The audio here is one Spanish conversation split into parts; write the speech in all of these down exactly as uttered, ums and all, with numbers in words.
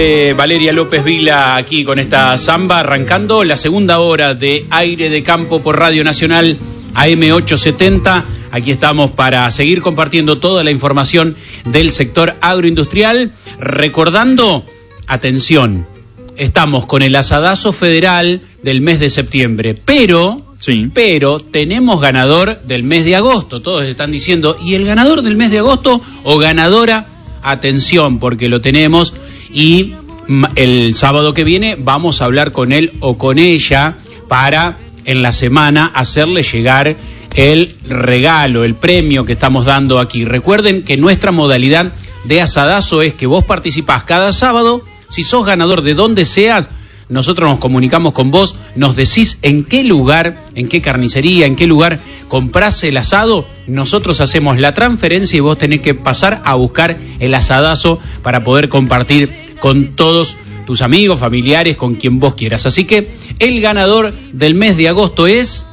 Eh, Valeria López Vila aquí con esta samba, arrancando la segunda hora de Aire de Campo por Radio Nacional A M ochocientos setenta. Aquí estamos para seguir compartiendo toda la información del sector agroindustrial. Recordando, atención, estamos con el asadazo federal del mes de septiembre, pero... Sí. Pero tenemos ganador del mes de agosto. Todos están diciendo, ¿y el ganador del mes de agosto o ganadora? Atención, porque lo tenemos y el sábado que viene vamos a hablar con él o con ella para en la semana hacerle llegar el regalo, el premio que estamos dando aquí. Recuerden que nuestra modalidad de asadazo es que vos participás cada sábado. Si sos ganador de donde seas, nosotros nos comunicamos con vos, nos decís en qué lugar, en qué carnicería, en qué lugar comprás el asado, nosotros hacemos la transferencia y vos tenés que pasar a buscar el asadazo para poder compartir con todos tus amigos, familiares, con quien vos quieras. Así que el ganador del mes de agosto es...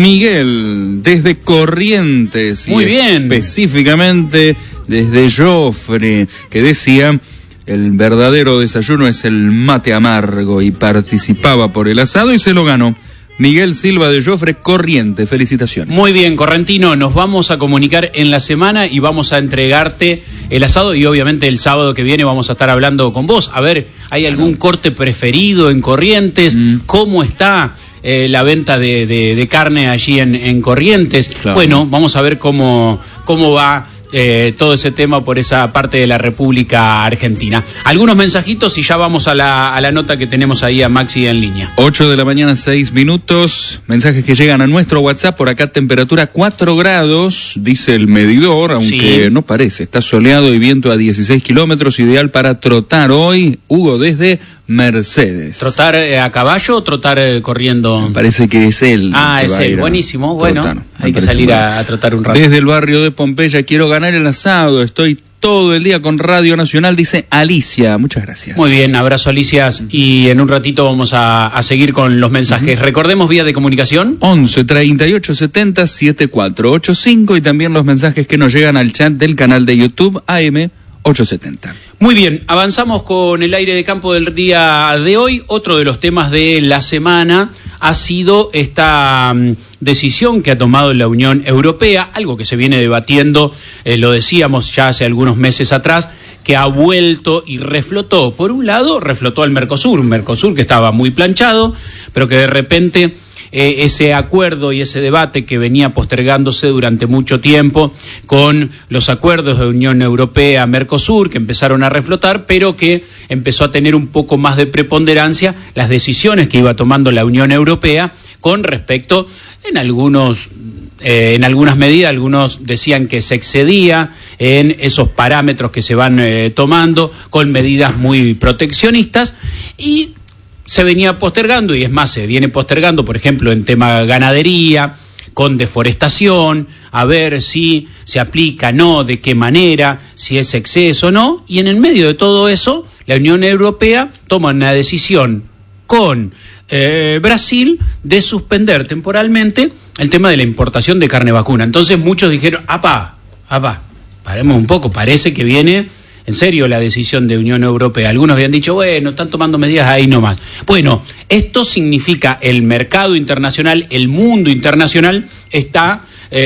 Miguel, desde Corrientes. Muy bien. Específicamente desde Jofre, que decía... El verdadero desayuno es el mate amargo y participaba por el asado y se lo ganó. Miguel Silva de Jofre, Corrientes, felicitaciones. Muy bien, Correntino, nos vamos a comunicar en la semana y vamos a entregarte el asado y obviamente el sábado que viene vamos a estar hablando con vos. A ver, ¿hay algún corte preferido en Corrientes? Mm. ¿Cómo está eh, la venta de, de, de carne allí en, en Corrientes? Claro. Bueno, vamos a ver cómo, cómo va... Eh, todo ese tema por esa parte de la República Argentina. Algunos mensajitos y ya vamos a la, a la nota que tenemos ahí a Maxi en línea. ocho de la mañana, seis minutos. Mensajes que llegan a nuestro WhatsApp. Por acá temperatura cuatro grados, dice el medidor, aunque sí. No parece. Está soleado y viento a dieciséis kilómetros, ideal para trotar hoy. Hugo desde Mercedes. ¿Trotar eh, a caballo o trotar eh, corriendo? Me parece que es él. Ah, es él. Buenísimo. Bueno, trotar. Hay que salir a, a trotar un rato. Desde el barrio de Pompeya quiero ganar el asado. Estoy todo el día con Radio Nacional, dice Alicia. Muchas gracias. Muy bien, abrazo Alicia. Y en un ratito vamos a, a seguir con los mensajes. Uh-huh. Recordemos vía de comunicación. once, treinta y ocho, setenta, setenta y cuatro ochenta y cinco y también los mensajes que nos llegan al chat del canal de YouTube A M ochocientos setenta. Muy bien, avanzamos con el aire de campo del día de hoy. Otro de los temas de la semana ha sido esta um, decisión que ha tomado la Unión Europea, algo que se viene debatiendo, eh, lo decíamos ya hace algunos meses atrás, que ha vuelto y reflotó. Por un lado, reflotó al Mercosur, un Mercosur que estaba muy planchado, pero que de repente... Eh, ese acuerdo y ese debate que venía postergándose durante mucho tiempo con los acuerdos de Unión Europea-Mercosur que empezaron a reflotar, pero que empezó a tener un poco más de preponderancia las decisiones que iba tomando la Unión Europea con respecto, en algunos... Eh, en algunas medidas, algunos decían que se excedía en esos parámetros que se van eh, tomando con medidas muy proteccionistas y se venía postergando, y es más, se viene postergando, por ejemplo, en tema ganadería, con deforestación, a ver si se aplica, no, de qué manera, si es exceso o no, y en el medio de todo eso, la Unión Europea toma una decisión con eh, Brasil de suspender temporalmente el tema de la importación de carne vacuna. Entonces muchos dijeron, apa, apa, paremos un poco, parece que viene... En serio, la decisión de Unión Europea. Algunos habían dicho, bueno, están tomando medidas ahí nomás. Bueno, esto significa el mercado internacional, el mundo internacional está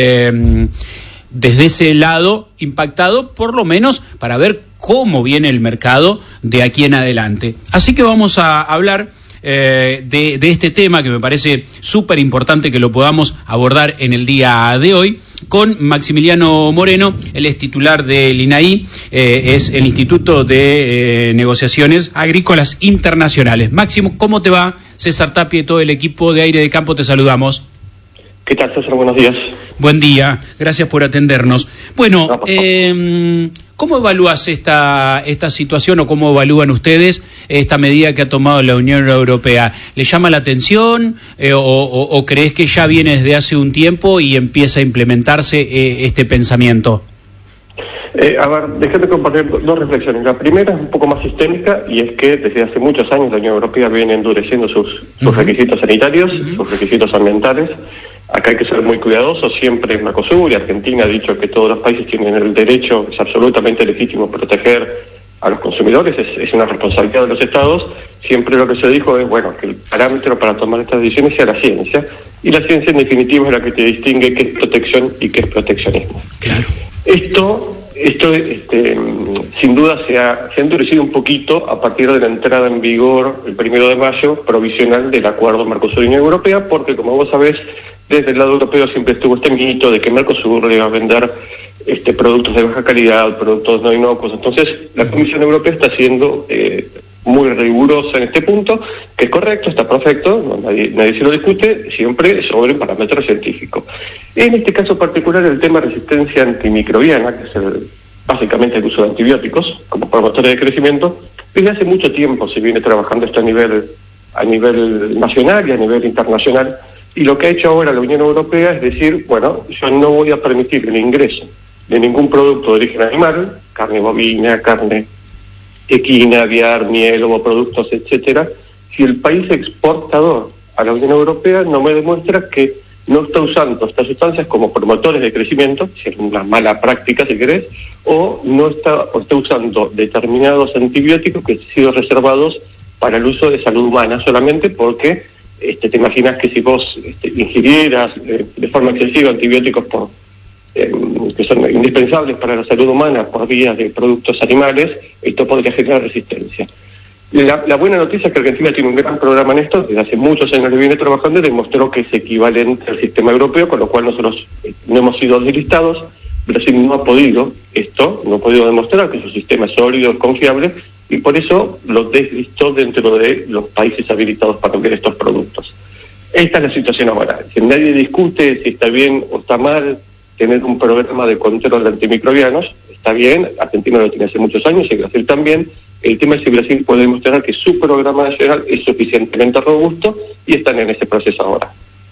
eh, desde ese lado impactado, por lo menos para ver cómo viene el mercado de aquí en adelante. Así que vamos a hablar eh, de, de este tema que me parece súper importante que lo podamos abordar en el día de hoy, con Maximiliano Moreno. Él es titular del I N A I, eh, es el Instituto de eh, Negociaciones Agrícolas Internacionales. Máximo, ¿cómo te va? César Tapia y todo el equipo de Aire de Campo te saludamos. ¿Qué tal, César? Buenos días. Buen día, gracias por atendernos. Bueno, no, eh, ¿cómo evalúas esta, esta situación o cómo evalúan ustedes esta medida que ha tomado la Unión Europea? ¿Le llama la atención eh, o, o, o crees que ya viene desde hace un tiempo y empieza a implementarse eh, este pensamiento? Eh, a ver, déjame compartir dos reflexiones. La primera es un poco más sistémica y es que desde hace muchos años la Unión Europea viene endureciendo sus, sus uh-huh. requisitos sanitarios, uh-huh. sus requisitos ambientales. Acá hay que ser muy cuidadosos, siempre Mercosur y Argentina ha dicho que todos los países tienen el derecho, es absolutamente legítimo proteger a los consumidores, es, es una responsabilidad de los estados. Siempre lo que se dijo es, bueno, que el parámetro para tomar estas decisiones sea la ciencia, y la ciencia en definitiva es la que te distingue qué es protección y qué es proteccionismo. Claro. Esto, esto este, sin duda se ha, se ha endurecido un poquito a partir de la entrada en vigor el primero de mayo provisional del acuerdo Mercosur-Unión Europea, porque como vos sabés, desde el lado europeo siempre estuvo este mito de que Mercosur le iba a vender este, productos de baja calidad, productos no inocuos. Entonces, la Comisión Europea está siendo eh, muy rigurosa en este punto, que es correcto, está perfecto, no, nadie, nadie se lo discute, siempre sobre parámetros científicos. En este caso particular, el tema de resistencia antimicrobiana, que es el, básicamente el uso de antibióticos como promotores de crecimiento, desde hace mucho tiempo se viene trabajando esto a nivel, a nivel nacional y a nivel internacional. Y lo que ha hecho ahora la Unión Europea es decir, bueno, yo no voy a permitir el ingreso de ningún producto de origen animal, carne bovina, carne equina, aviar, miel, ovoproductos, etcétera, si el país exportador a la Unión Europea no me demuestra que no está usando estas sustancias como promotores de crecimiento, si es una mala práctica si querés, o no está, o está usando determinados antibióticos que han sido reservados para el uso de salud humana solamente porque Este, te imaginas que si vos este, ingirieras eh, de forma excesiva antibióticos por, eh, que son indispensables para la salud humana por vía de productos animales, esto podría generar resistencia. La, la buena noticia es que Argentina tiene un gran programa en esto, desde hace muchos años lo viene trabajando y demostró que es equivalente al sistema europeo, con lo cual nosotros eh, no hemos sido deslistados. Brasil no ha podido esto, no ha podido demostrar que su sistema es sólido, es confiable, y por eso lo deslistó dentro de los países habilitados para vender estos productos. Esta es la situación ahora. Si nadie discute si está bien o está mal tener un programa de control de antimicrobianos, está bien, Argentina lo tiene hace muchos años y Brasil también. El tema es si Brasil puede demostrar que su programa nacional es suficientemente robusto y están en ese proceso ahora.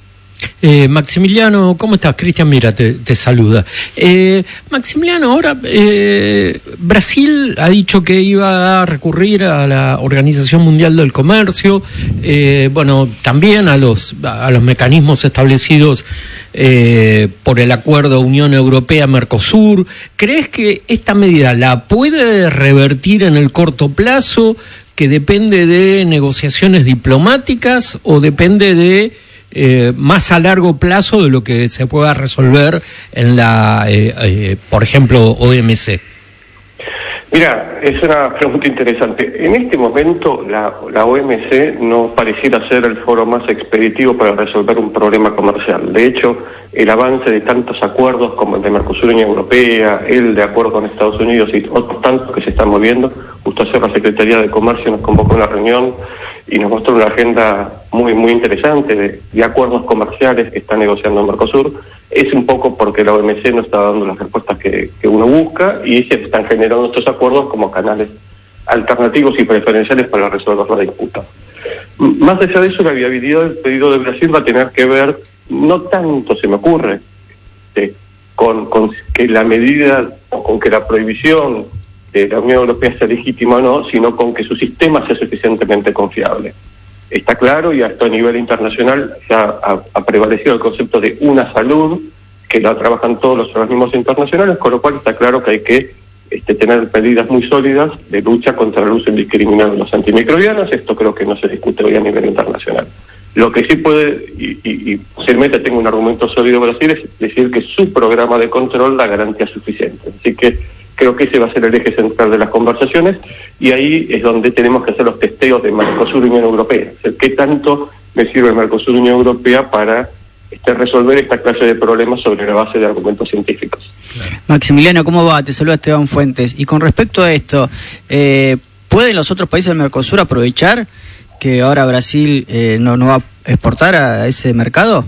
Eh, Maximiliano, ¿cómo estás? Cristian Mira te, te saluda. Eh, Maximiliano, ahora eh, Brasil ha dicho que iba a recurrir a la Organización Mundial del Comercio, eh, bueno, también a los, a los mecanismos establecidos eh, por el acuerdo Unión Europea-Mercosur. ¿Crees que esta medida la puede revertir en el corto plazo, que depende de negociaciones diplomáticas o depende de Eh, más a largo plazo de lo que se pueda resolver en la, eh, eh, por ejemplo, O M C? Mira, es una pregunta interesante. En este momento la, la O M C no pareciera ser el foro más expeditivo para resolver un problema comercial. De hecho, el avance de tantos acuerdos como el de Mercosur Unión Europea, el de acuerdo con Estados Unidos y otros tantos que se están moviendo, justo ayer la Secretaría de Comercio nos convocó a una reunión y nos mostró una agenda muy muy interesante de, de acuerdos comerciales que está negociando Mercosur. Es un poco porque la O M C no está dando las respuestas que, que uno busca y se están generando estos acuerdos como canales alternativos y preferenciales para resolver la disputa. Más allá de eso, la viabilidad del pedido de Brasil va a tener que ver, no tanto se me ocurre, eh, con, con que la medida o con que la prohibición de la Unión Europea sea legítima o no, sino con que su sistema sea suficientemente confiable. Está claro, y hasta a nivel internacional ya ha, ha prevalecido el concepto de una salud, que la trabajan todos los organismos internacionales, con lo cual está claro que hay que este, tener medidas muy sólidas de lucha contra el uso indiscriminado de los antimicrobianos. Esto creo que no se discute hoy a nivel internacional. Lo que sí puede, y, y, y posiblemente tengo un argumento sólido Brasil, es decir que su programa de control da garantía suficiente. Así que creo que ese va a ser el eje central de las conversaciones, y ahí es donde tenemos que hacer los testeos de Mercosur-Unión Europea. O sea, ¿qué tanto me sirve Mercosur-Unión Europea para este, resolver esta clase de problemas sobre la base de argumentos científicos? Claro. Maximiliano, ¿cómo va? Te saluda Esteban Fuentes. Y con respecto a esto, eh, ¿pueden los otros países del Mercosur aprovechar que ahora Brasil eh, no, no va a exportar a ese mercado?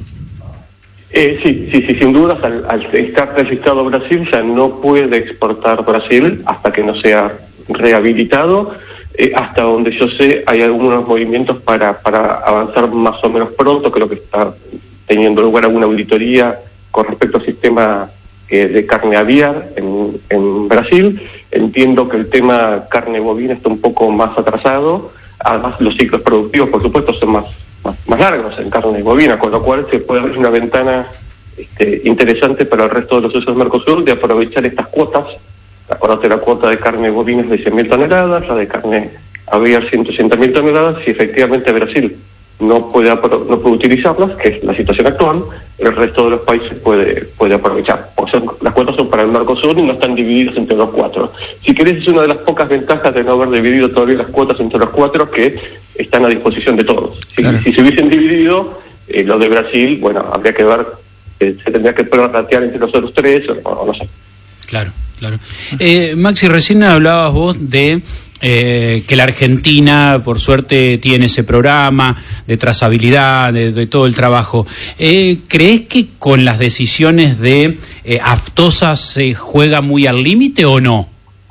Eh, sí, sí, sí, sin dudas, al, al estar registrado Brasil ya no puede exportar Brasil hasta que no sea rehabilitado. Eh, hasta donde yo sé hay algunos movimientos para, para avanzar más o menos pronto. Creo que está teniendo lugar alguna auditoría con respecto al sistema eh, de carne aviar en, en Brasil. Entiendo que el tema carne bovina está un poco más atrasado. Además, los ciclos productivos, por supuesto, son más Más, más largos en carne bovina, con lo cual se puede abrir una ventana este, interesante para el resto de los usos Mercosur de aprovechar estas cuotas Acordate, la cuota de carne bovina es de cien mil toneladas, la de carne aviar ciento ochenta mil toneladas. Si efectivamente Brasil no puede no puede utilizarlas, que es la situación actual, el resto de los países puede puede aprovechar. O sea, las cuotas son para el Mercosur y no están divididas entre los cuatro. Si querés, es una de las pocas ventajas de no haber dividido todavía las cuotas entre los cuatro, que están a disposición de todos. Si, claro. si se hubiesen dividido, eh, lo de Brasil, bueno, habría que ver, eh, se tendría que prorratear entre los otros tres, o, o no sé. Claro, claro. Eh, Maxi, recién hablabas vos de eh, que la Argentina, por suerte, tiene ese programa de trazabilidad, de, de todo el trabajo. Eh, ¿Crees que con las decisiones de eh, Aftosa se juega muy al límite o no?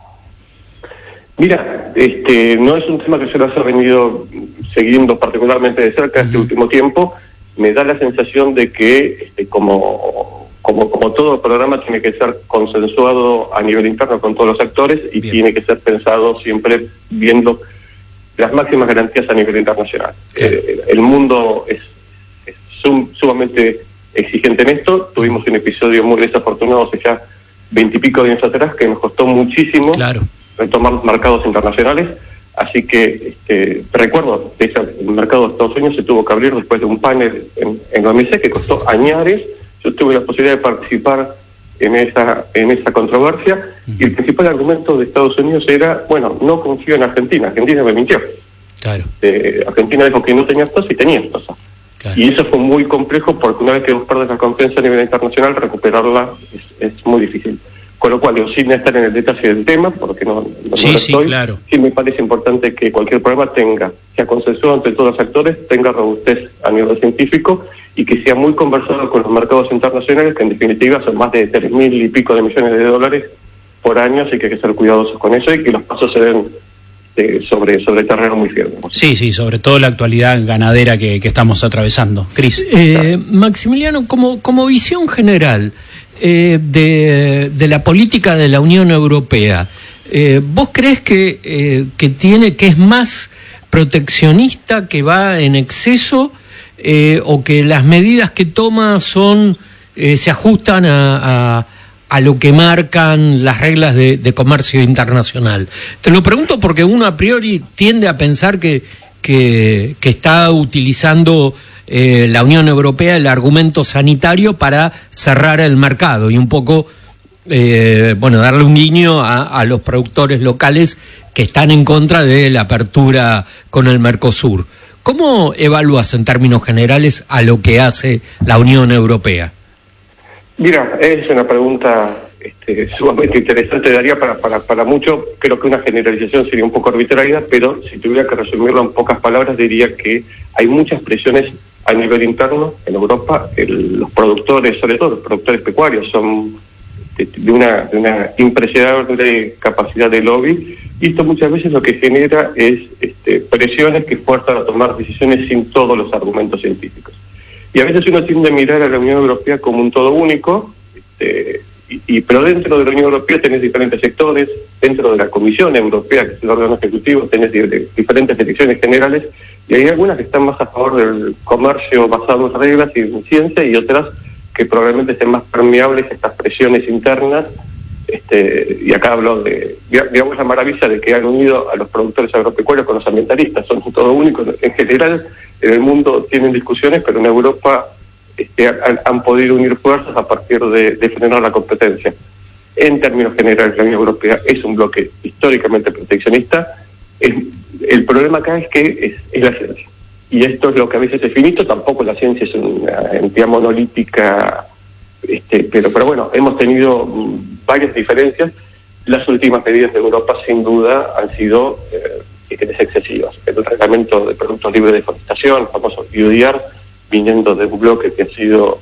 Mira, este, no es un tema que yo lo haya venido siguiendo particularmente de cerca uh-huh. este último tiempo. Me da la sensación de que, este, como... Como, como todo programa, tiene que ser consensuado a nivel interno con todos los actores y Bien. tiene que ser pensado siempre viendo las máximas garantías a nivel internacional. Eh, el mundo es, es sum, sumamente exigente en esto. Tuvimos un episodio muy desafortunado hace ya veintipico años atrás que nos costó muchísimo claro. retomar los mercados internacionales. Así que este, recuerdo, de hecho, el mercado de Estados Unidos se tuvo que abrir después de un panel en, en la O M C que costó añares. Yo tuve la posibilidad de participar en esa en esa controversia uh-huh. y el principal argumento de Estados Unidos era, bueno, no confío en Argentina, Argentina me mintió. Claro. Eh, Argentina dijo que no tenía Aftosa y tenía Aftosa. Claro. Y eso fue muy complejo porque una vez que vos perdés la confianza a nivel internacional, recuperarla es, es muy difícil. Con lo cual, yo, sin estar en el detalle del tema, porque no, no, sí, no lo sí, estoy, claro. sí me parece importante que cualquier programa tenga, sea consensuado entre todos los actores, tenga robustez a nivel científico y que sea muy conversado con los mercados internacionales, que en definitiva son más de tres mil y pico de millones de dólares por año, así que hay que ser cuidadosos con eso y que los pasos se den eh, sobre, sobre terreno muy firme. Sí, sí, sobre todo la actualidad ganadera que, que estamos atravesando. Cris. Eh, Maximiliano, como, como visión general, Eh, de, de la política de la Unión Europea, eh, ¿vos crees que, eh, que tiene que es más proteccionista, que va en exceso, eh, o que las medidas que toma son eh, se ajustan a, a, a lo que marcan las reglas de, de comercio internacional? Te lo pregunto porque uno a priori tiende a pensar que, que, que está utilizando Eh, la Unión Europea el argumento sanitario para cerrar el mercado y un poco, eh, bueno, darle un guiño a, a los productores locales que están en contra de la apertura con el Mercosur. ¿Cómo evalúas en términos generales a lo que hace la Unión Europea? Mira, es una pregunta este, sumamente interesante, daría para, para, para mucho. Creo que una generalización sería un poco arbitraria, pero si tuviera que resumirlo en pocas palabras, diría que hay muchas presiones a nivel interno en Europa. El, los productores, sobre todo los productores pecuarios, son de, de, una, de una impresionante capacidad de lobby, y esto muchas veces lo que genera es este, presiones que fuerzan a tomar decisiones sin todos los argumentos científicos. Y a veces uno tiende a mirar a la Unión Europea como un todo único, este, y, y pero dentro de la Unión Europea tenés diferentes sectores, dentro de la Comisión Europea, que es el órgano ejecutivo, tenés de, de, diferentes direcciones generales, y hay algunas que están más a favor del comercio basado en reglas y en ciencia, y otras que probablemente estén más permeables a estas presiones internas. Este, y acá hablo de, digamos, la maravilla de que han unido a los productores agropecuarios con los ambientalistas. Son todo único. En general, en el mundo tienen discusiones, pero en Europa este, han, han podido unir fuerzas a partir de, de frenar la competencia. En términos generales, la Unión Europea es un bloque históricamente proteccionista. Es, el problema acá es que es, es la ciencia. Y esto es lo que a veces es finito. Tampoco la ciencia es una entidad monolítica, este, pero, pero bueno, hemos tenido varias diferencias. Las últimas medidas de Europa, sin duda, han sido eh, excesivas. El reglamento de productos libres de deforestación, famoso U D R, viniendo de un bloque que ha sido,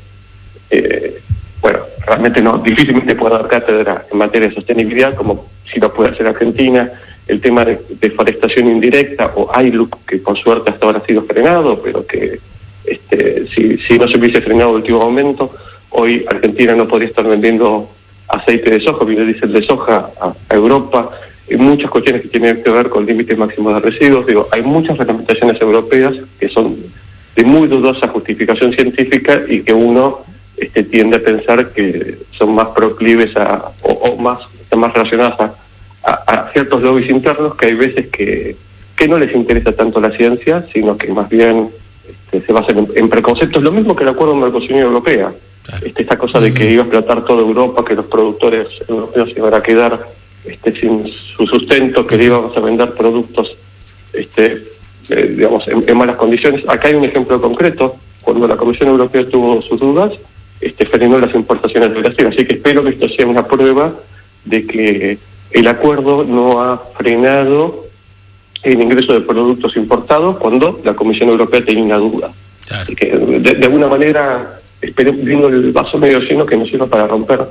eh, bueno, realmente no, difícilmente puede dar cátedra en materia de sostenibilidad, como si lo puede hacer Argentina. El tema de deforestación indirecta, o I L U C, que por suerte hasta ahora ha sido frenado, pero que este, si, si no se hubiese frenado el último momento, hoy Argentina no podría estar vendiendo aceite de soja, biodiesel de soja a, a Europa. Hay muchas cuestiones que tienen que ver con límites máximos de residuos. Digo, hay muchas reglamentaciones europeas que son de muy dudosa justificación científica y que uno este, tiende a pensar que son más proclives a, o, o más, están más relacionadas a, a, a ciertos lobbies internos, que hay veces que, que no les interesa tanto la ciencia, sino que más bien este, se basan en, en preconceptos, lo mismo que el acuerdo Mercosur-Unión Europea. Este, esta cosa de que iba a explotar toda Europa, que los productores europeos iban a quedar este, sin su sustento, que le íbamos a vender productos este, eh, digamos en, en malas condiciones. Acá hay un ejemplo concreto: cuando la Comisión Europea tuvo sus dudas, este, frenó las importaciones de Brasil. Así que espero que esto sea una prueba de que el acuerdo no ha frenado el ingreso de productos importados cuando la Comisión Europea tenía duda. Claro. Así que de, de alguna manera, espero, viendo el vaso medio lleno, que no sirva para romper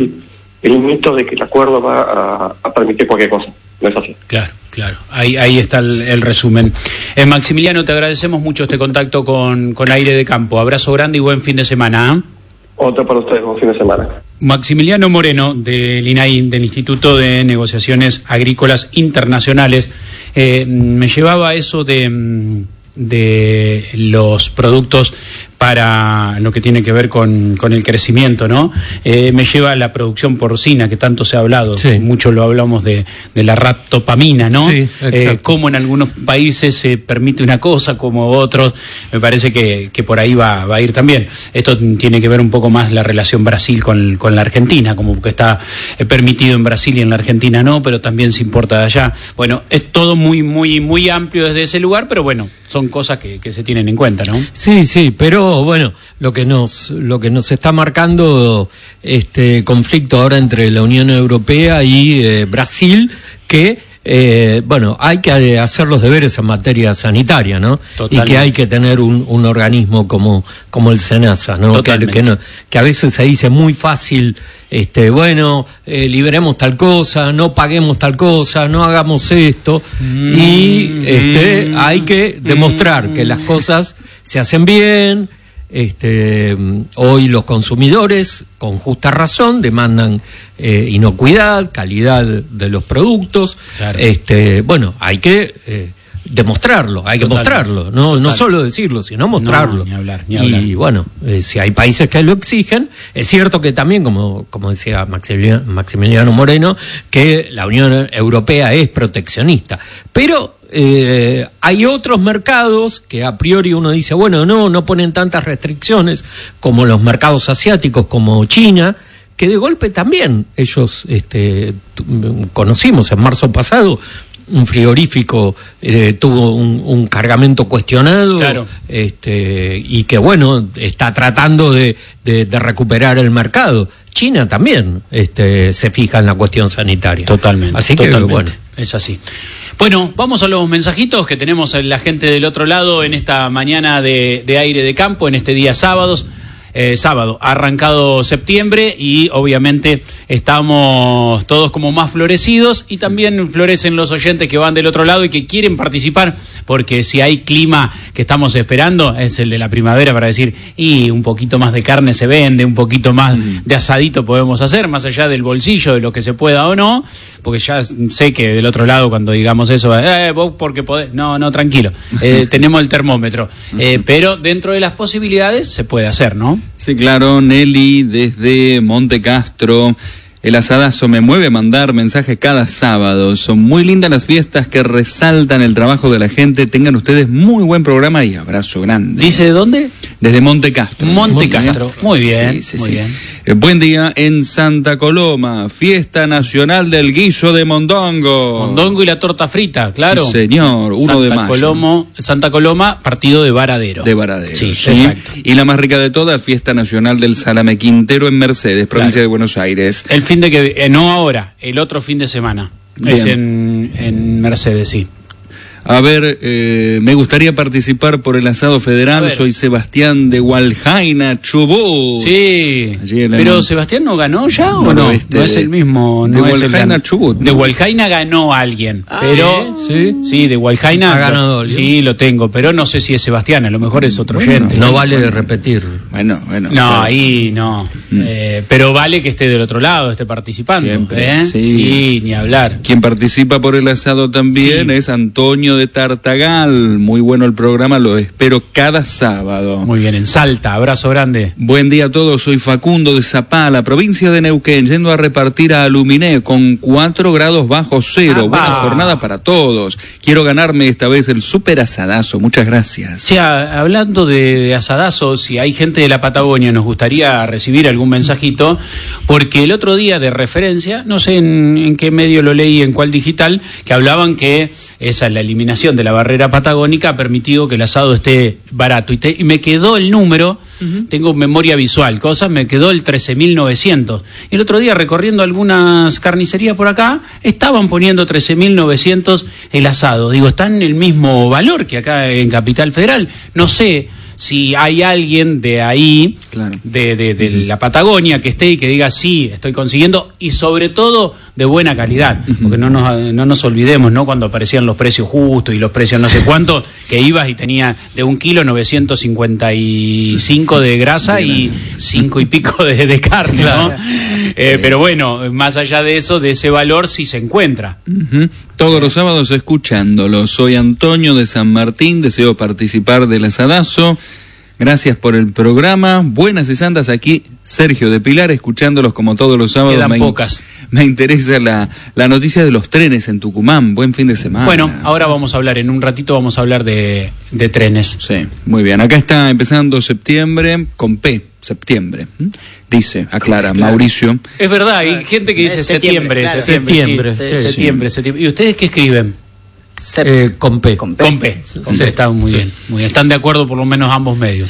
el mito de que el acuerdo va a, a permitir cualquier cosa. No es así. Claro, claro. Ahí, ahí está el, el resumen. Eh, Maximiliano, te agradecemos mucho este contacto con, con Aire de Campo. Abrazo grande y buen fin de semana. ¿eh? Otro para ustedes, buen fin de semana. Maximiliano Moreno, del I N A I, del Instituto de Negociaciones Agrícolas Internacionales, eh, me llevaba a eso de, de los productos para lo que tiene que ver con, con el crecimiento, ¿no? Eh, me lleva a la producción porcina, que tanto se ha hablado, sí. Mucho lo hablamos de, de la raptopamina, ¿no? Sí, eh, cómo en algunos países se permite una cosa, como otros, me parece que, que por ahí va, va a ir también. Esto tiene que ver un poco más la relación Brasil con, con la Argentina, como que está eh, permitido en Brasil y en la Argentina no, pero también se importa de allá. Bueno, es todo muy, muy, muy amplio desde ese lugar, pero bueno, son cosas que, que se tienen en cuenta, ¿no? Sí, sí, pero bueno, lo que nos lo que nos está marcando este conflicto ahora entre la Unión Europea y eh, Brasil, que eh, bueno, hay que hacer los deberes en materia sanitaria, ¿no? Totalmente. Y que hay que tener un, un organismo como como el SENASA, ¿no? Que, que no, que a veces se dice muy fácil, este, bueno, eh, liberemos tal cosa, no paguemos tal cosa, no hagamos esto, mm, y este, mm, hay que demostrar mm, que las cosas se hacen bien. Este, hoy los consumidores, con justa razón, demandan eh, inocuidad, calidad de los productos. Claro. Este, bueno, hay que eh, demostrarlo, hay que Total. mostrarlo, no, no solo decirlo, sino mostrarlo. No, ni hablar, ni hablar. Y bueno, eh, si hay países que lo exigen, es cierto que también, como, como decía Maximiliano, Maximiliano Moreno, que la Unión Europea es proteccionista, pero Eh, hay otros mercados que a priori uno dice, bueno, no, no ponen tantas restricciones, como los mercados asiáticos, como China, que de golpe también ellos, este, conocimos en marzo pasado, un frigorífico eh, tuvo un, un cargamento cuestionado, claro. este, y que bueno, está tratando de, de, de recuperar el mercado. China también este, se fija en la cuestión sanitaria. Totalmente. Así totalmente. que bueno, es así. Bueno, vamos a los mensajitos que tenemos la gente del otro lado en esta mañana de, de Aire de Campo, en este día sábados. Eh, sábado, ha arrancado septiembre y obviamente estamos todos como más florecidos, y también florecen los oyentes que van del otro lado y que quieren participar, porque si hay clima que estamos esperando es el de la primavera, para decir, y un poquito más de carne se vende, un poquito más mm. de asadito podemos hacer, más allá del bolsillo, de lo que se pueda o no, porque ya sé que del otro lado cuando digamos eso, eh, vos porque podés, no, no, tranquilo, eh, tenemos el termómetro, eh, pero dentro de las posibilidades se puede hacer, ¿no? Sí, claro. Nelly desde Monte Castro. El asadazo me mueve a mandar mensajes cada sábado. Son muy lindas las fiestas que resaltan el trabajo de la gente. Tengan ustedes muy buen programa y abrazo grande. ¿Dice de dónde? Desde Monte Castro. Monte Castro. Muy bien, sí, sí, muy sí. bien. Eh, buen día en Santa Coloma. Fiesta Nacional del Guiso de Mondongo. Mondongo y la torta frita, claro. Sí, señor. Uno Santa de mayo. Colomo, Santa Coloma, partido de Varadero. De Varadero. Sí, sí, exacto. Y la más rica de todas, Fiesta Nacional del Salame Quintero en Mercedes, provincia claro. de Buenos Aires. El fin de que eh, no ahora, el otro fin de semana. Bien. Es en, en Mercedes, sí. A ver, eh, me gustaría participar por el asado federal. Soy Sebastián de Hualjaina, Chubut. Sí, pero el... ¿Sebastián no ganó ya o no? No, este, no es el mismo. De no Hualjaina, Chubut. ¿no? De Hualjaina ganó alguien, ah, pero sí, sí, de Hualjaina ha ganado. Sí, lo tengo, pero no sé si es Sebastián, a lo mejor es otro bueno, oyente. No vale bueno, repetir. Bueno, bueno. No, claro. ahí no. Mm. Eh, pero vale que esté del otro lado, esté participando. Siempre, ¿eh? sí. sí, ni hablar. Quien participa por el asado también sí. es Antonio Antonio de Tartagal. Muy bueno el programa, lo espero cada sábado. Muy bien, en Salta, abrazo grande. Buen día a todos, soy Facundo de Zapala, provincia de Neuquén, yendo a repartir a Aluminé con cuatro grados bajo cero. Ah, Buena jornada para todos. Quiero ganarme esta vez el súper asadazo. Muchas gracias. Sí, a, hablando de, de asadazo, si hay gente de la Patagonia, nos gustaría recibir algún mensajito, porque el otro día de referencia, no sé en, en qué medio lo leí, en cuál digital, que hablaban que esa la eliminación de la barrera patagónica ha permitido que el asado esté barato. Y, te, y me quedó el número, uh-huh. Tengo memoria visual, cosas, me quedó el trece mil novecientos. Y el otro día, recorriendo algunas carnicerías por acá, estaban poniendo trece mil novecientos el asado. Digo, está en el mismo valor que acá en Capital Federal. No sé si hay alguien de ahí, claro. de, de, de uh-huh. la Patagonia, que esté y que diga, sí, estoy consiguiendo, y sobre todo de buena calidad, uh-huh. porque no nos, no nos olvidemos, ¿no? Cuando aparecían los precios justos y los precios no sé cuánto, que ibas y tenía de un kilo novecientos cincuenta y cinco de grasa y cinco y pico de, de carne, ¿no? eh, pero bueno, más allá de eso, de ese valor sí se encuentra. Uh-huh. Todos los sábados escuchándolo. Soy Antonio de San Martín, deseo participar del asadazo. Gracias por el programa. Buenas y santas, aquí Sergio de Pilar, escuchándolos como todos los sábados. Quedan me, pocas. Me interesa la, la noticia de los trenes en Tucumán. Buen fin de semana. Bueno, ahora vamos a hablar, en un ratito vamos a hablar de, de trenes. Sí, muy bien. Acá está empezando septiembre con P. Septiembre, dice, aclara claro. Mauricio. Es verdad, hay gente que dice es septiembre, septiembre, claro. septiembre, sí, sí, sí, septiembre, sí. septiembre. ¿Y ustedes qué escriben? Sep. Eh, con P. Con P. Con P. Con P. Está muy bien, muy bien. Están de acuerdo por lo menos ambos medios.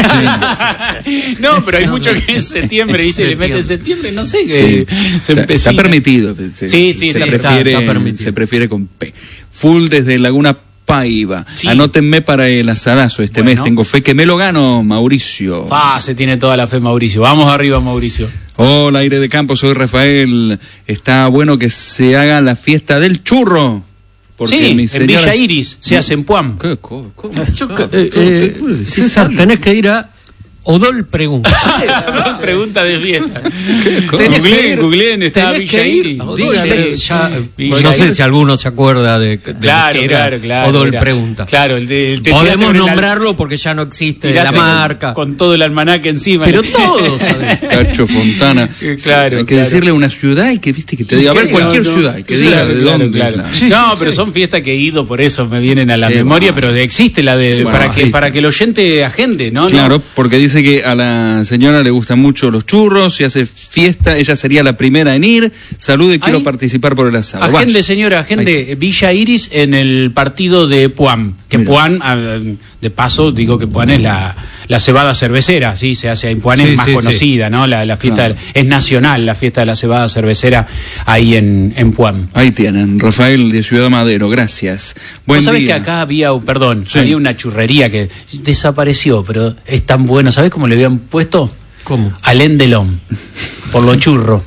Sí. No, pero hay no, mucho que es septiembre, ¿viste? Le meten septiembre, no sé, que sí. se está, está permitido. Se, sí, sí, se, está, prefiere, está, está permitido. Se prefiere con P. Full desde Laguna Paiva. Sí. Anótenme para el asadazo este bueno. mes. Tengo fe que me lo gano, Mauricio. Ah, se tiene toda la fe, Mauricio. Vamos arriba, Mauricio. Hola, aire de campo, soy Rafael. Está bueno que se haga la fiesta del churro. Porque sí, mi señora... en Villa Iris se hace en Puam. ¿Qué? ¿Cómo? ¿Cómo? Yo, eh, eh, César, tenés que ir a Odol Pregunta. Odol Pregunta de fiesta. Googleen, googleen, está Villa Iris. Dígale, ya, Villa no sé Iris. Si alguno se acuerda de, de claro, que claro, claro, Odol era, Pregunta. Claro, el de, el podemos nombrarlo porque ya no existe la marca. Con, con todo el almanaque encima. Pero todos. Cacho Fontana. Claro. Hay que claro. decirle una ciudad y que viste que te diga, a ver, cualquier no, ciudad, que diga de dónde. No, pero son fiestas que he ido, por eso me vienen a la memoria, pero existe la de para que para que el oyente agende, ¿no? Claro, porque dice que a la señora le gustan mucho los churros, si hace fiesta, ella sería la primera en ir. Salude, quiero Ay, participar por el asado. Agende, Vaya. señora, agende Ay. Villa Iris en el partido de Puam. Que Mira. Puam, de paso, digo que Puam es la, la cebada cervecera, sí, se hace en Puam, sí, es más sí, conocida, sí. ¿no? La, la fiesta claro. es nacional, la fiesta de la cebada cervecera ahí en, en Puam. Ahí tienen, Rafael de Ciudad Madero, gracias. Buen ¿Vos sabés día. que acá había, perdón, sí. había una churrería que desapareció, pero es tan buena, ¿sabés cómo le habían puesto? ¿Cómo? Alain Delon, por lo churro.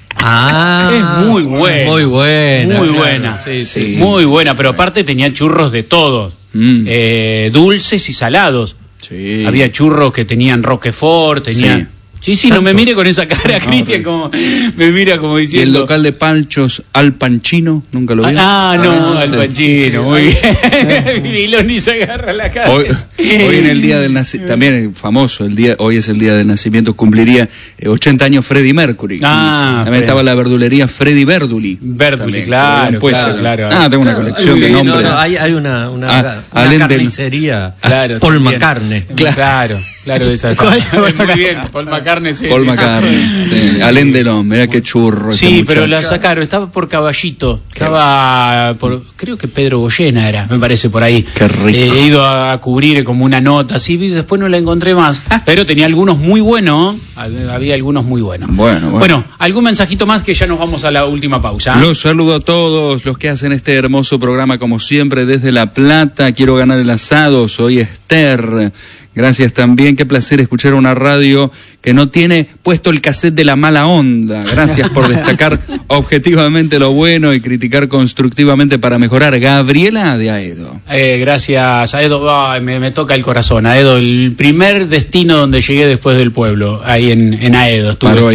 Ah, es muy buena. Muy buena. Muy claro. buena. Sí, sí, muy buena, pero aparte tenía churros de todos. Mm. Eh, dulces y salados. Sí. Había churros que tenían Roquefort, tenía... Sí. Sí, sí, no me mire con esa cara, no, Cristian, como me mira como diciendo... ¿Y el local de panchos Al Panchino? ¿Nunca lo vi? Ah, no, ah, Al Panchino, sí, muy bien. Miloni se agarra la cara. Hoy, hoy en el día del nacimiento, también famoso, el día, hoy es el día del nacimiento, cumpliría eh, ochenta años Freddie Mercury. Ah, también Fred. Estaba la verdulería Freddie Verduli. Verduli, claro, claro, claro. Ah, tengo una colección sí, de nombres. No, no, hay, hay una, una, ah, una carnicería, claro, Paul McCartney. Claro, claro, esa muy bien, Paul McCartney. Sí, Paul sí. McCartney, sí. Alain Delon, mirá qué churro. Sí, este pero la sacaron, estaba por Caballito, estaba por, creo que Pedro Goyena era, me parece por ahí. Qué rico. Eh, he ido a, a cubrir como una nota, así, y después no la encontré más, pero tenía algunos muy buenos, había algunos muy buenos. Bueno, bueno. Bueno, algún mensajito más que ya nos vamos a la última pausa. Los saludo a todos los que hacen este hermoso programa como siempre desde La Plata. Quiero ganar el asado, soy Esther. Gracias también, qué placer escuchar una radio que no tiene puesto el cassette de la mala onda. Gracias por destacar objetivamente lo bueno y criticar constructivamente para mejorar. Gabriela de Aedo. Eh, gracias, Aedo. Oh, me, me toca el corazón. Aedo, el primer destino donde llegué después del pueblo, ahí en, en Aedo. Estuve Paró ahí.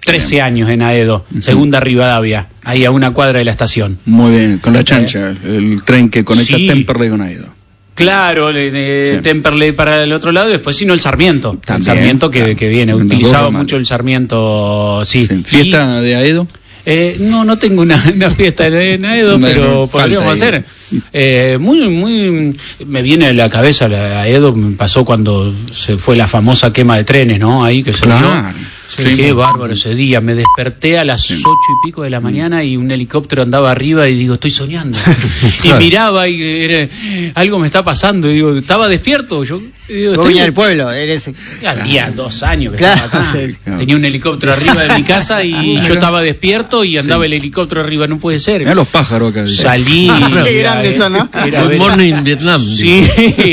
trece años en Aedo, uh-huh. Segunda Rivadavia, ahí a una cuadra de la estación. Muy bien, con la chancha, eh, el tren que conecta sí. Temperley con Aedo. Claro, eh, sí. Temperley para el otro lado y después sino el Sarmiento. También, el Sarmiento que, claro. que viene, utilizaba mucho el Sarmiento, sí. sí. ¿Fiesta y, de Aedo? Eh, no, no tengo una, una fiesta en Aedo, no, pero no, podríamos hacer. Eh, muy, muy, me viene a la cabeza la Aedo, me pasó cuando se fue la famosa quema de trenes, ¿no? Ahí que se claro. dio. Sí, qué bárbaro ese día, me desperté a las sí. ocho y pico de la mañana y un helicóptero andaba arriba y digo, estoy soñando. Claro. Y miraba y era, algo me está pasando, y digo, estaba despierto, yo digo, estoy en el pueblo, eres... Había dos años que claro. estaba acá. Claro. Tenía un helicóptero arriba de mi casa y yo estaba despierto y andaba sí. el helicóptero arriba, no puede ser. Mirá los pájaros acá. Salí. Qué grandes son, ¿no? Good morning Vietnam. Sí,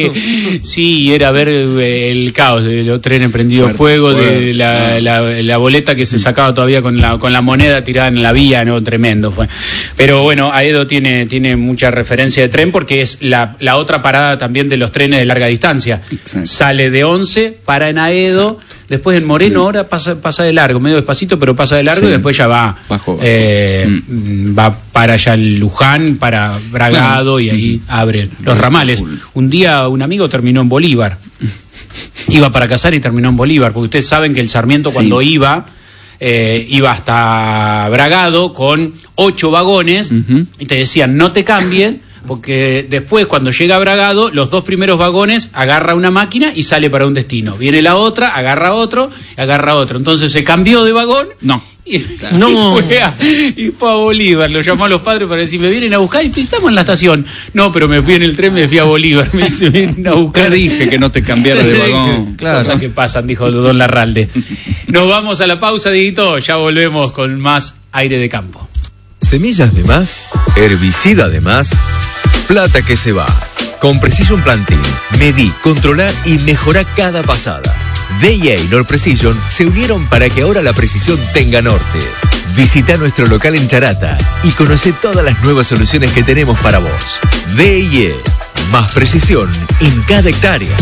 sí, era ver el caos de los trenes prendidos fuego, fuego, de la, la la boleta que se sacaba todavía con la con la moneda tirada en la vía, no, tremendo fue. Pero bueno, Aedo tiene tiene mucha referencia de tren porque es la, la otra parada también de los trenes de larga distancia. Exacto. Sale de Once, para en Aedo, exacto. Después en Moreno ahora pasa pasa de largo, medio despacito, pero pasa de largo sí. Y después ya va bajo, bajo. Eh, mm. va para allá el Luján, para Bragado, bueno. Y ahí mm. abren los ramales. Un día un amigo terminó en Bolívar. Iba para Casares y terminó en Bolívar, porque ustedes saben que el Sarmiento sí. Cuando iba, eh, iba hasta Bragado con ocho vagones, uh-huh. Y te decían, no te cambies, porque después cuando llega a Bragado, los dos primeros vagones agarra una máquina y sale para un destino. Viene la otra, agarra otro, agarra otro. Entonces se cambió de vagón. No. Y, no. y, fue a, y fue a Bolívar, lo llamó a los padres para decir, me vienen a buscar y estamos en la estación. No, pero me fui en el tren, me fui a Bolívar, me dice, vienen a buscar. Te dije que no te cambiara de vagón. Claro. Cosas que pasan, dijo don Larralde. Nos vamos a la pausa, Dieguito, ya volvemos con más Aire de Campo. Semillas de más, herbicida de más, plata que se va. Con Precision Planting, medí, controlar y mejorar cada pasada. D y A y Nord Precision se unieron para que ahora la precisión tenga norte. Visita nuestro local en Charata y conoce todas las nuevas soluciones que tenemos para vos. D y A, más precisión en cada hectárea.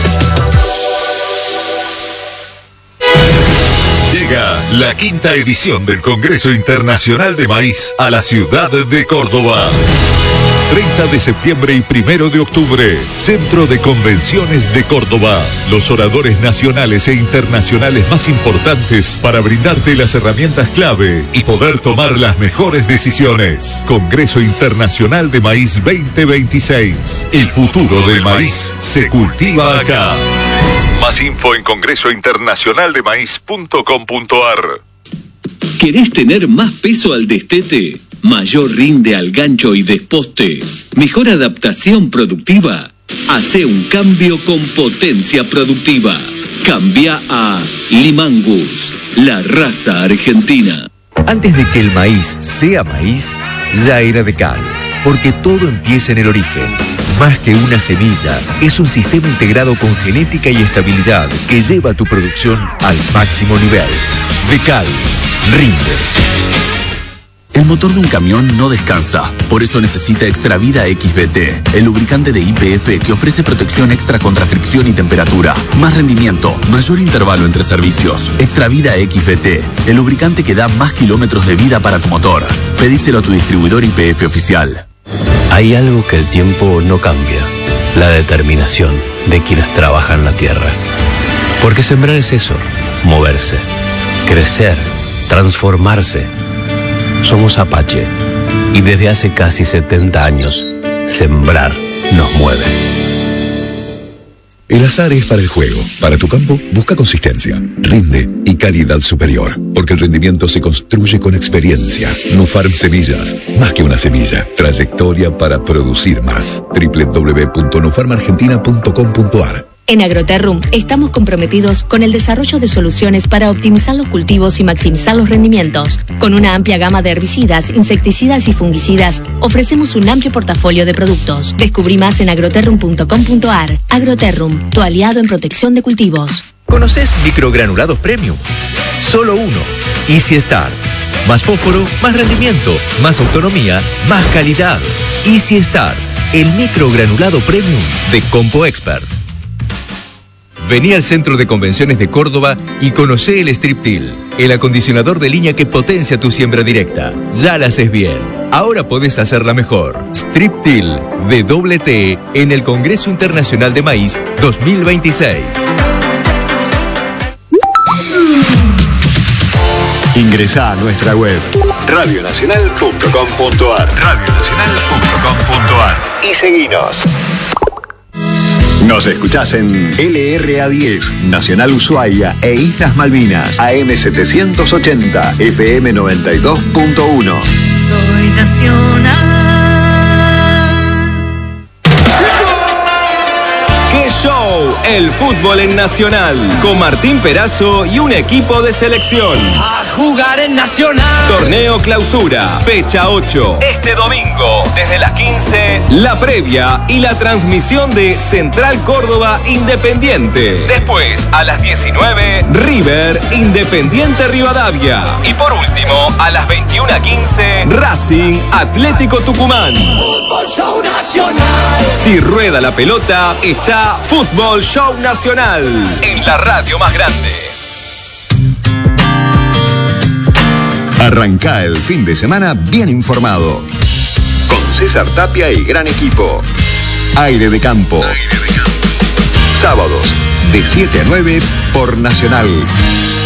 Llega la quinta edición del Congreso Internacional de Maíz a la ciudad de Córdoba. treinta de septiembre y primero de octubre, Centro de Convenciones de Córdoba. Los oradores nacionales e internacionales más importantes para brindarte las herramientas clave y poder tomar las mejores decisiones. Congreso Internacional de Maíz veinte veintiséis. El futuro del maíz se cultiva acá. Más info en congreso internacional de maíz punto com punto a r. ¿Querés tener más peso al destete? ¿Mayor rinde al gancho y desposte? ¿Mejor adaptación productiva? Hace un cambio con potencia productiva. Cambia a Limangus, la raza argentina. Antes de que el maíz sea maíz, ya era Decal. Porque todo empieza en el origen. Más que una semilla, es un sistema integrado con genética y estabilidad que lleva tu producción al máximo nivel. Decal, rinde. El motor de un camión no descansa, por eso necesita Extravida X V T, el lubricante de Y P F que ofrece protección extra contra fricción y temperatura, más rendimiento, mayor intervalo entre servicios. Extravida X V T, el lubricante que da más kilómetros de vida para tu motor. Pedíselo a tu distribuidor Y P F oficial. Hay algo que el tiempo no cambia, la determinación de quienes trabajan la tierra. Porque sembrar es eso, moverse, crecer, transformarse. Somos Apache y desde hace casi setenta años, sembrar nos mueve. El azar es para el juego. Para tu campo, busca consistencia, rinde y calidad superior. Porque el rendimiento se construye con experiencia. Nufarm Semillas, más que una semilla. Trayectoria para producir más. doble u doble u doble u punto nufarm argentina punto com punto a r. En Agroterrum estamos comprometidos con el desarrollo de soluciones para optimizar los cultivos y maximizar los rendimientos. Con una amplia gama de herbicidas, insecticidas y fungicidas, ofrecemos un amplio portafolio de productos. Descubrí más en agroterrum punto com punto a r. Agroterrum, tu aliado en protección de cultivos. ¿Conoces microgranulados premium? Solo uno. Easy Star. Más fósforo, más rendimiento, más autonomía, más calidad. Easy Star, el microgranulado premium de Compo Expert. Vení al Centro de Convenciones de Córdoba y conocé el Strip-Till, el acondicionador de línea que potencia tu siembra directa. Ya la haces bien, ahora podés hacerla mejor. Strip-Till de doble T en el Congreso Internacional de Maíz dos mil veintiséis. Ingresá a nuestra web radio nacional punto com punto ar radio nacional punto com punto ar y seguinos. Nos escuchás en L R A diez, Nacional Ushuaia e Islas Malvinas, A M setecientos ochenta, F M noventa y dos punto uno. Soy nacional. ¡Qué show! El fútbol en Nacional, con Martín Perazo y un equipo de selección. A jugar en Nacional. Torneo Clausura, fecha ocho. Este domingo, desde las quince, la previa y la transmisión de Central Córdoba Independiente. Después, a las diecinueve, River Independiente Rivadavia. Y por último, a las veintiuna quince, Racing Atlético Tucumán. Fútbol Show Nacional. Si rueda la pelota, está Fútbol Show Nacional, en la radio más grande. Arrancá el fin de semana bien informado. Con César Tapia y gran equipo. Aire de campo. Aire de campo. Sábados, de siete a nueve por Nacional.